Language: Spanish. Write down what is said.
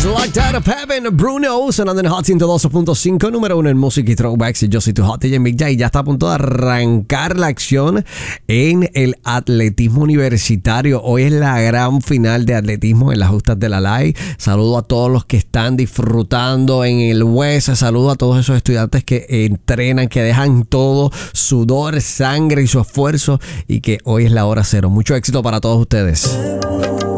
Like That of Heaven, Bruno, sonando en Hot 102.5, número 1 en música y throwbacks. Y yo soy tu Hot DJ Big J, y ya está a punto de arrancar la acción en el atletismo universitario. Hoy es la gran final de atletismo en las justas de la LAI. Saludo a todos los que están disfrutando en el West. Saludo a todos esos estudiantes que entrenan, que dejan todo, sudor, sangre y su esfuerzo, y que hoy es la hora cero. Mucho éxito para todos ustedes.